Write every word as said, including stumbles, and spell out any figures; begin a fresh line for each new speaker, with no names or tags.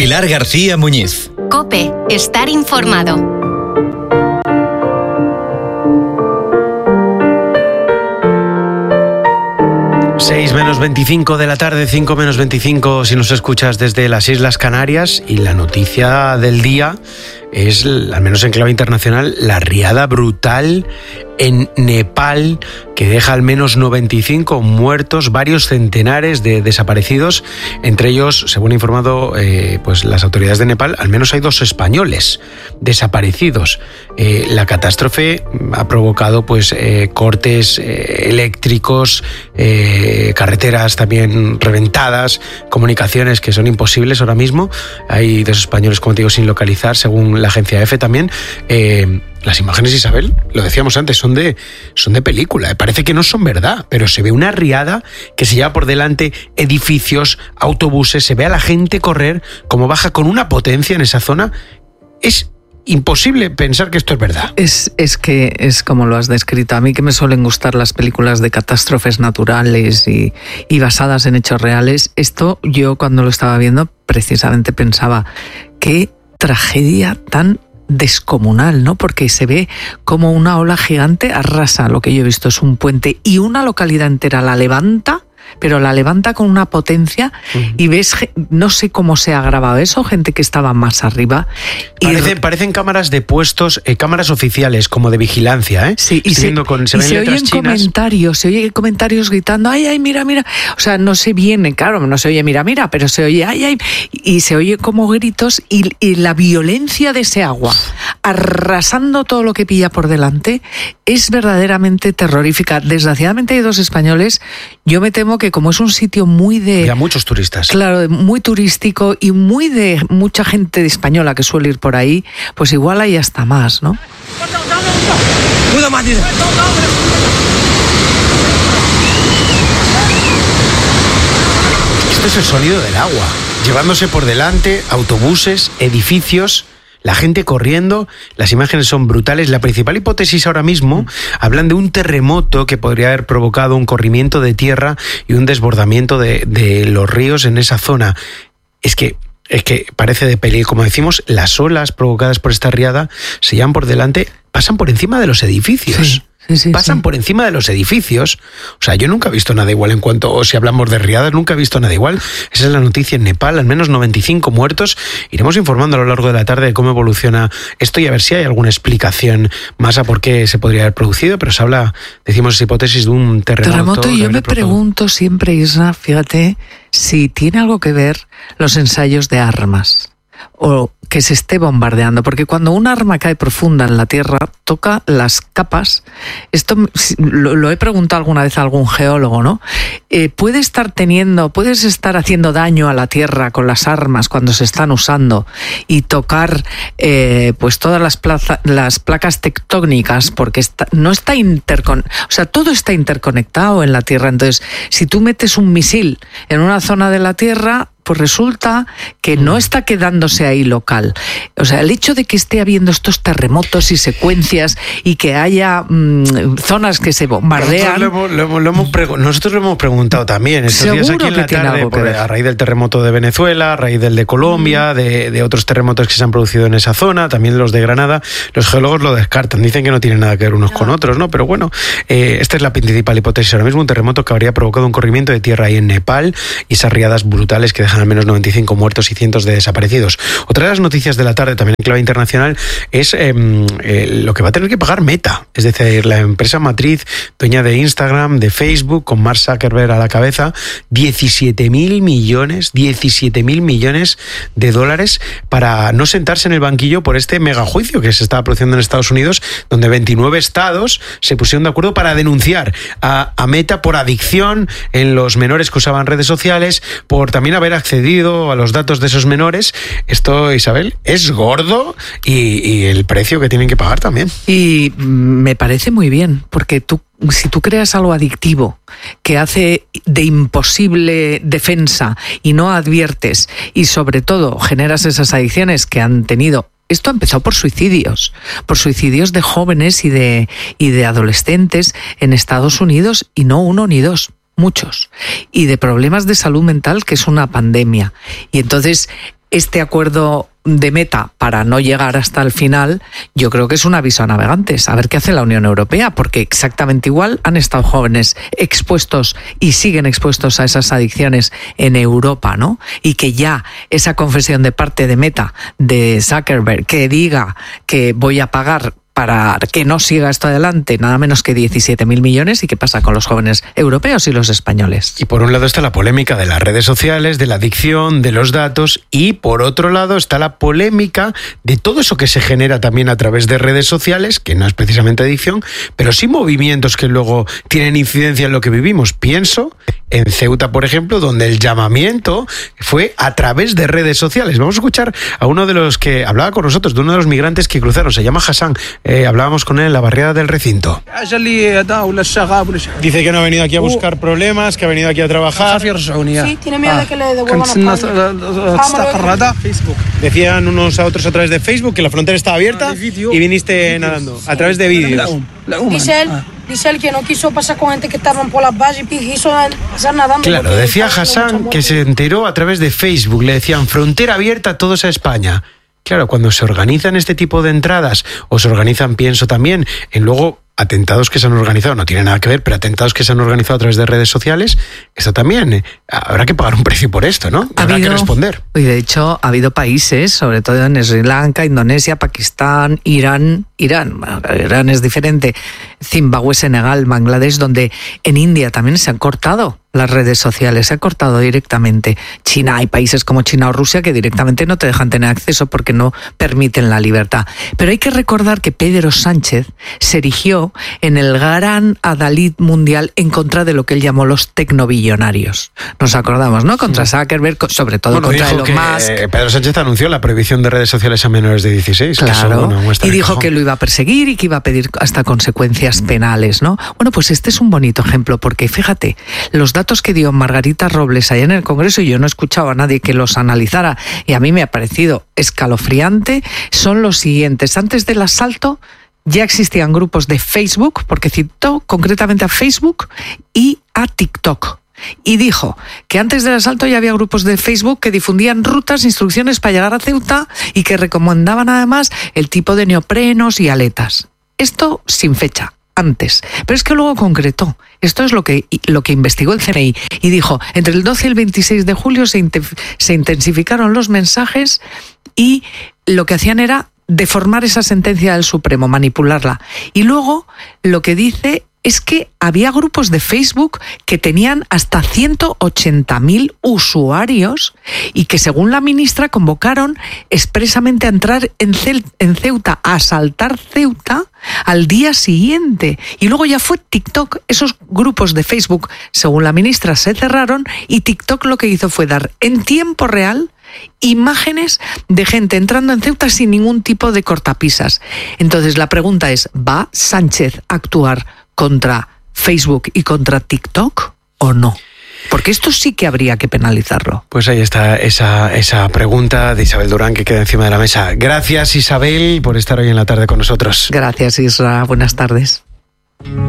Pilar García Muñiz.
COPE. Estar informado.
seis menos veinticinco de la tarde, cinco menos veinticinco si nos escuchas desde las Islas Canarias, y la noticia del día es, al menos en clave internacional, la riada brutal en Nepal que deja al menos noventa y cinco muertos, varios centenares de desaparecidos. Entre ellos, según ha informado eh, pues las autoridades de Nepal, al menos hay dos españoles desaparecidos. Eh, la catástrofe ha provocado pues eh, cortes eh, eléctricos, eh, carreteras también reventadas, comunicaciones que son imposibles ahora mismo. Hay dos españoles, como te digo, sin localizar, según la agencia EFE también. Eh, Las imágenes, Isabel, lo decíamos antes, son de, son de película. Parece que no son verdad, pero se ve una riada que se lleva por delante edificios, autobuses, se ve a la gente correr como baja con una potencia en esa zona. Es imposible pensar que esto es verdad.
Es, es que es como lo has descrito. A mí, que me suelen gustar las películas de catástrofes naturales y, y basadas en hechos reales, esto yo cuando lo estaba viendo precisamente pensaba, qué tragedia tan descomunal, ¿no? Porque se ve como una ola gigante arrasa. Lo que yo he visto es un puente y una localidad entera la levanta, pero la levanta con una potencia. Uh-huh. Y ves, no sé cómo se ha grabado eso, gente que estaba más arriba.
Parecen, y... parecen cámaras de puestos, eh, cámaras oficiales, como de vigilancia, ¿eh?
Sí, y se, con, se, y se oyen chinas. comentarios, se oyen comentarios gritando, ay, ay, mira, mira. O sea, no se viene, claro, no se oye mira, mira, pero se oye, ay, ay, y se oye como gritos, y, y la violencia de ese agua arrasando todo lo que pilla por delante es verdaderamente terrorífica. Desgraciadamente hay dos españoles. Yo me temo que como es un sitio muy de...
Había muchos turistas.
Claro, muy turístico y muy de mucha gente española que suele ir por ahí, pues igual hay hasta más, ¿no?
Esto es el sonido del agua, llevándose por delante autobuses, edificios, la gente corriendo. Las imágenes son brutales. La principal hipótesis ahora mismo, hablan de un terremoto que podría haber provocado un corrimiento de tierra y un desbordamiento de, de los ríos en esa zona. Es que Es que parece de peli. Como decimos, las olas provocadas por esta riada se llevan por delante, pasan por encima de los edificios.
Sí. Sí, sí,
pasan
sí.
por encima de los edificios. O sea, yo nunca he visto nada igual en cuanto, o si hablamos de riadas, nunca he visto nada igual. Esa es la noticia en Nepal, al menos noventa y cinco muertos. Iremos informando a lo largo de la tarde de cómo evoluciona esto y a ver si hay alguna explicación más a por qué se podría haber producido, pero se habla, decimos, esa hipótesis de un terremoto.
Terremoto, y yo me pregunto siempre, Isra, fíjate, si tiene algo que ver los ensayos de armas o que se esté bombardeando, porque cuando un arma cae profunda en la tierra, toca las capas. Esto lo, lo he preguntado alguna vez a algún geólogo, ¿no? Eh, puede estar teniendo, puedes estar haciendo daño a la tierra con las armas cuando se están usando y tocar eh, pues todas las, plaza, las placas tectónicas, porque está, no está intercon, o sea, todo está interconectado en la tierra. Entonces, si tú metes un misil en una zona de la tierra, pues resulta que no está quedándose ahí local. O sea, el hecho de que esté habiendo estos terremotos y secuencias y que haya mmm, zonas que se bombardean...
Nosotros lo hemos, lo hemos, lo hemos pregu- nosotros lo hemos preguntado también estos días aquí en la tarde, por, a raíz del terremoto de Venezuela, a raíz del de Colombia, mm. de, de otros terremotos que se han producido en esa zona, también los de Granada. Los geólogos lo descartan, dicen que no tienen nada que ver unos no. con otros, ¿no? Pero bueno, eh, esta es la principal hipótesis ahora mismo, un terremoto que habría provocado un corrimiento de tierra ahí en Nepal y esas riadas brutales que dejan al menos noventa y cinco muertos y cientos de desaparecidos. Otra de las noticias de la tarde, también en clave internacional, es eh, eh, lo que va a tener que pagar Meta, es decir, la empresa matriz, dueña de Instagram, de Facebook, con Mark Zuckerberg a la cabeza, diecisiete mil millones, diecisiete mil millones de dólares para no sentarse en el banquillo por este megajuicio que se estaba produciendo en Estados Unidos, donde veintinueve estados se pusieron de acuerdo para denunciar a, a Meta por adicción en los menores que usaban redes sociales, por también haber accedido a los datos de esos menores. Esto, Isabel, es gordo y, y el precio que tienen que pagar también.
Y me parece muy bien, porque tú, si tú creas algo adictivo que hace de imposible defensa y no adviertes y sobre todo generas esas adicciones que han tenido. Esto ha empezado por suicidios, por suicidios de jóvenes y de, y de adolescentes en Estados Unidos, y no uno ni dos, muchos, y de problemas de salud mental, que es una pandemia. Y entonces este acuerdo de Meta para no llegar hasta el final, yo creo que es un aviso a navegantes, a ver qué hace la Unión Europea, porque exactamente igual han estado jóvenes expuestos y siguen expuestos a esas adicciones en Europa, ¿no? Y que ya esa confesión de parte de Meta, de Zuckerberg, que diga que voy a pagar para que no siga esto adelante, nada menos que diecisiete mil millones, ¿y qué pasa con los jóvenes europeos y los españoles?
Y por un lado está la polémica de las redes sociales, de la adicción, de los datos, y por otro lado está la polémica de todo eso que se genera también a través de redes sociales, que no es precisamente adicción, pero sí movimientos que luego tienen incidencia en lo que vivimos. Pienso en Ceuta, por ejemplo, donde el llamamiento fue a través de redes sociales. Vamos a escuchar a uno de los que hablaba con nosotros, de uno de los migrantes que cruzaron, se llama Hassan. Eh, hablábamos con él en la barriada del recinto. Dice que no ha venido aquí a buscar problemas, que ha venido aquí a trabajar.
Sí, tiene miedo de que le devuelvan a España.
Decían unos a otros a través de Facebook que la frontera estaba abierta y viniste nadando a través de vídeos.
Dice él, dice él que no quiso pasar con gente que estaban por las vallas y quiso pasar nadando.
Claro, decía Hassan que se enteró a través de Facebook, le decían frontera abierta todos a España. Claro, cuando se organizan este tipo de entradas, o se organizan, pienso también, en luego atentados que se han organizado, no tiene nada que ver, pero atentados que se han organizado a través de redes sociales, esto también, eh, habrá que pagar un precio por esto, ¿no? Habrá habido, que responder.
Y de hecho, ha habido países, sobre todo en Sri Lanka, Indonesia, Pakistán, Irán, Irán, bueno, Irán es diferente, Zimbabue, Senegal, Bangladesh, donde en India también se han cortado las redes sociales, se ha cortado directamente. China, hay países como China o Rusia que directamente no te dejan tener acceso porque no permiten la libertad. Pero hay que recordar que Pedro Sánchez se erigió en el gran adalid mundial en contra de lo que él llamó los tecnobillonarios. Nos acordamos, ¿no? Contra Zuckerberg, sobre todo bueno, contra Elon Musk.
Que Pedro Sánchez anunció la prohibición de redes sociales a menores de dieciséis.
Claro, que eso, y dijo que lo iba a perseguir y que iba a pedir hasta consecuencias penales, ¿no? Bueno, pues este es un bonito ejemplo porque, fíjate, los datos que dio Margarita Robles allá en el Congreso, y yo no he escuchado a nadie que los analizara, y a mí me ha parecido escalofriante, son los siguientes. Antes del asalto ya existían grupos de Facebook, porque citó concretamente a Facebook y a TikTok. Y dijo que antes del asalto ya había grupos de Facebook que difundían rutas, instrucciones para llegar a Ceuta y que recomendaban además el tipo de neoprenos y aletas. Esto sin fecha. Antes. Pero es que luego concretó. Esto es lo que, lo que investigó el C N I y dijo, entre el doce y el veintiséis de julio se, se intensificaron los mensajes y lo que hacían era deformar esa sentencia del Supremo, manipularla. Y luego lo que dice es que había grupos de Facebook que tenían hasta ciento ochenta mil usuarios y que, según la ministra, convocaron expresamente a entrar en, Cel- en Ceuta, a asaltar Ceuta al día siguiente. Y luego ya fue TikTok. Esos grupos de Facebook, según la ministra, se cerraron y TikTok lo que hizo fue dar en tiempo real imágenes de gente entrando en Ceuta sin ningún tipo de cortapisas. Entonces la pregunta es, ¿va Sánchez a actuar contra Facebook y contra TikTok o no? Porque esto sí que habría que penalizarlo.
Pues ahí está esa, esa pregunta de Isabel Durán que queda encima de la mesa. Gracias, Isabel, por estar hoy en la tarde con nosotros.
Gracias, Isra. Buenas tardes.